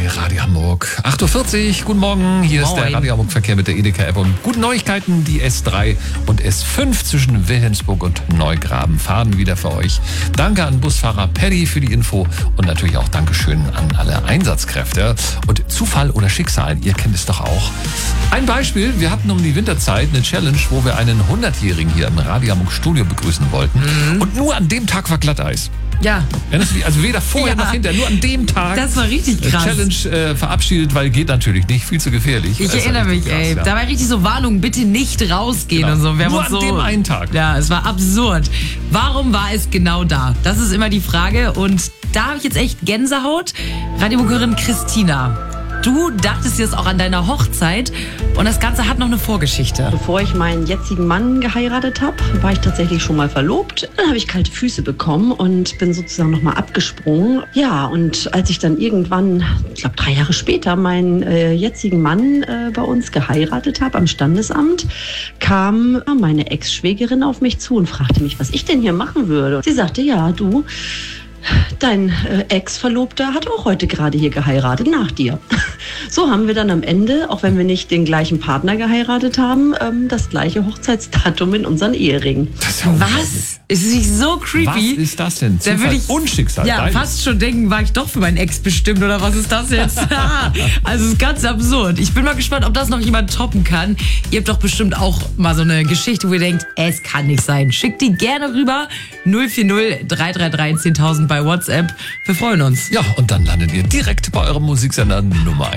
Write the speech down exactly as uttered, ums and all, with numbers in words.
Radio Hamburg. acht Uhr vierzig, guten Morgen. Hier Moin. ist der Radio Hamburg Verkehr mit der Edeka-App und gute Neuigkeiten. Die S drei und S fünf zwischen Wilhelmsburg und Neugraben fahren wieder für euch. Danke an Busfahrer Paddy für die Info und natürlich auch Dankeschön an alle Einsatzkräfte. Und Zufall oder Schicksal, ihr kennt es doch auch. Ein Beispiel, wir hatten um die Winterzeit eine Challenge, wo wir einen hundertjährigen hier im Radio Hamburg Studio begrüßen wollten. Mhm. Und nur an dem Tag war Glatteis. Ja. Also weder vorher Ja. noch hinterher, nur an dem Tag. Das war richtig krass. Challenge äh, verabschiedet, weil geht natürlich nicht, viel zu gefährlich. Ich Das ist erinnere mich, richtig krass, ey. ja. Da war richtig so Warnung, bitte nicht rausgehen Genau. und so. Wir haben Nur uns an so, dem einen Tag. Ja, es war absurd. Warum war es genau da? Das ist immer die Frage. Und da habe ich jetzt echt Gänsehaut. Radiomuckerin Christina, du dachtest jetzt auch an deiner Hochzeit und das Ganze hat noch eine Vorgeschichte. Bevor ich meinen jetzigen Mann geheiratet habe, war ich tatsächlich schon mal verlobt. Dann habe ich kalte Füße bekommen und bin sozusagen nochmal abgesprungen. Ja, und als ich dann irgendwann, ich glaube drei Jahre später, meinen äh, jetzigen Mann äh, bei uns geheiratet habe am Standesamt, kam meine Ex-Schwägerin auf mich zu und fragte mich, was ich denn hier machen würde. Sie sagte, ja, du... Dein äh, Ex-Verlobter hat auch heute gerade hier geheiratet, nach dir. So haben wir dann am Ende, auch wenn wir nicht den gleichen Partner geheiratet haben, ähm, das gleiche Hochzeitsdatum in unseren Eheringen. Das ist ja Was? Ist es nicht so creepy? Was ist das denn? Da Zufall würde ich und Schicksal. ja beides. fast schon denken, war ich doch für meinen Ex bestimmt oder was ist das jetzt? Also es ist ganz absurd. Ich bin mal gespannt, ob das noch jemand toppen kann. Ihr habt doch bestimmt auch mal so eine Geschichte, wo ihr denkt, es kann nicht sein. Schickt die gerne rüber null vier null drei drei drei zehntausend bei WhatsApp. Wir freuen uns. Ja, und dann landet ihr direkt bei eurem Musiksender Nummer eins.